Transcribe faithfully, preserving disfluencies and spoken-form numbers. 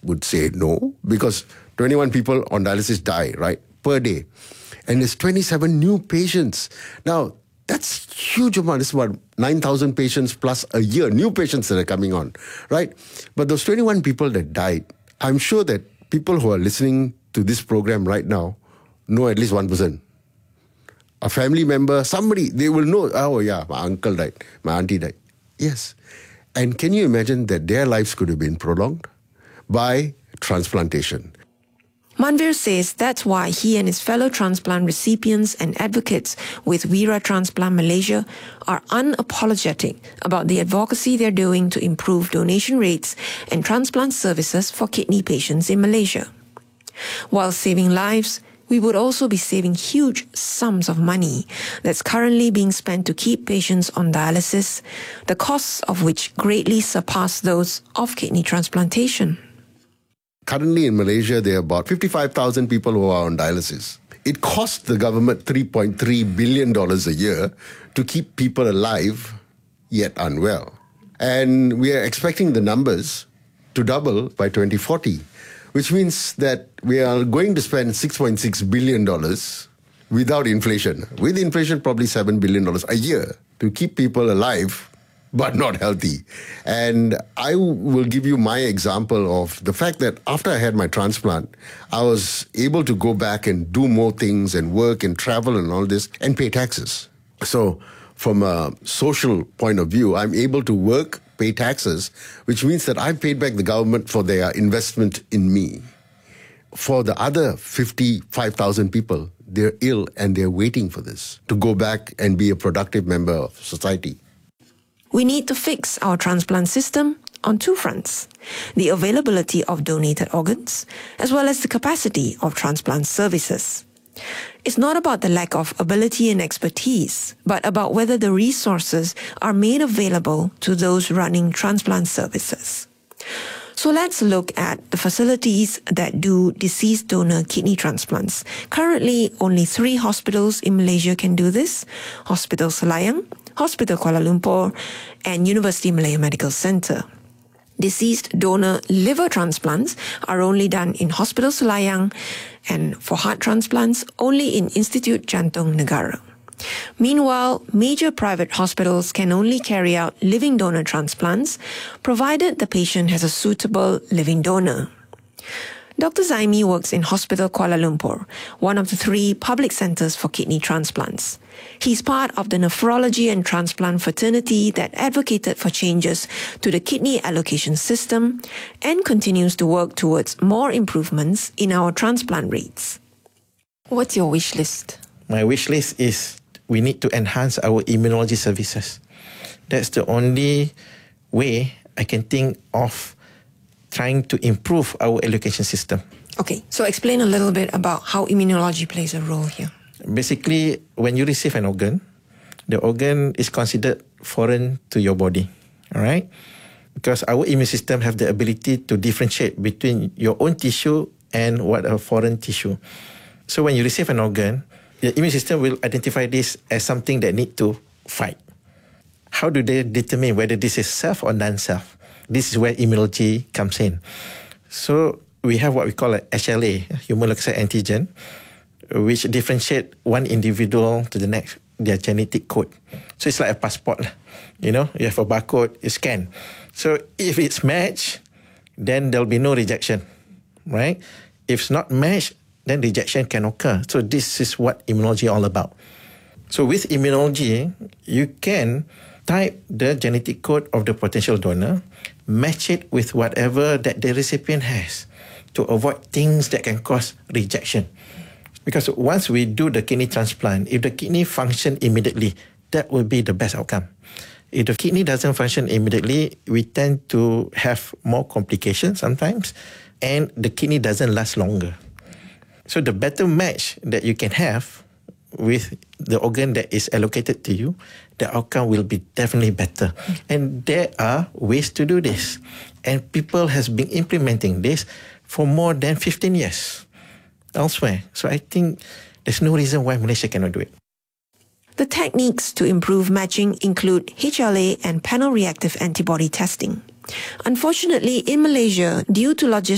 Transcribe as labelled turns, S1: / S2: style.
S1: would say no, because twenty-one people on dialysis die, right, per day. And there's twenty-seven new patients. Now, that's huge amount. It's about nine thousand patients plus a year, new patients that are coming on, right? But those twenty-one people that died, I'm sure that people who are listening to this program right now know at least one person. A family member, somebody, they will know, oh yeah, my uncle died, my auntie died. Yes. And can you imagine that their lives could have been prolonged by transplantation?
S2: Manvir says that's why he and his fellow transplant recipients and advocates with Wira Transplant Malaysia are unapologetic about the advocacy they're doing to improve donation rates and transplant services for kidney patients in Malaysia. While saving lives, we would also be saving huge sums of money that's currently being spent to keep patients on dialysis, the costs of which greatly surpass those of kidney transplantation.
S1: Currently in Malaysia, there are about fifty-five thousand people who are on dialysis. It costs the government three point three billion dollars a year to keep people alive, yet unwell. And we are expecting the numbers to double by twenty forty, which means that we are going to spend six point six billion dollars without inflation. With inflation, probably seven billion dollars a year to keep people alive but not healthy. And I will give you my example of the fact that after I had my transplant, I was able to go back and do more things and work and travel and all this and pay taxes. So from a social point of view, I'm able to work, pay taxes, which means that I paid back the government for their investment in me. For the other fifty-five thousand people, they're ill and they're waiting for this to go back and be a productive member of society.
S2: We need to fix our transplant system on two fronts: the availability of donated organs, as well as the capacity of transplant services. It's not about the lack of ability and expertise, but about whether the resources are made available to those running transplant services. So let's look at the facilities that do deceased donor kidney transplants. Currently, only three hospitals in Malaysia can do this: Hospital Selayang, Hospital Kuala Lumpur, and University Malaya Medical Centre. Deceased donor liver transplants are only done in Hospital Selayang, and for heart transplants, only in Institut Jantung Negara. Meanwhile, major private hospitals can only carry out living donor transplants, provided the patient has a suitable living donor. Doctor Zaimi works in Hospital Kuala Lumpur, one of the three public centres for kidney transplants. He's part of the nephrology and transplant fraternity that advocated for changes to the kidney allocation system and continues to work towards more improvements in our transplant rates. What's your wish list?
S3: My wish list is we need to enhance our immunology services. That's the only way I can think of trying to improve our allocation system.
S2: Okay, so explain a little bit about how immunology plays a role here.
S3: Basically, when you receive an organ, the organ is considered foreign to your body, all right? Because our immune system have the ability to differentiate between your own tissue and what a foreign tissue. So when you receive an organ, the immune system will identify this as something that need to fight. How do they determine whether this is self or non-self? This is where immunology comes in. So we have what we call a H L A, human leukocyte antigen, which differentiate one individual to the next, their genetic code. So it's like a passport. You know, you have a barcode, you scan. So if it's matched, then there'll be no rejection, right? If it's not matched, then rejection can occur. So this is what immunology is all about. So with immunology, you can type the genetic code of the potential donor, match it with whatever that the recipient has to avoid things that can cause rejection. Because once we do the kidney transplant, if the kidney function immediately, that will be the best outcome. If the kidney doesn't function immediately, we tend to have more complications sometimes, and the kidney doesn't last longer. So the better match that you can have with the organ that is allocated to you, the outcome will be definitely better. And there are ways to do this. And people has been implementing this for more than fifteen years elsewhere. So I think there's no reason why Malaysia cannot do it.
S2: The techniques to improve matching include H L A and panel reactive antibody testing. Unfortunately, in Malaysia, due to logistics,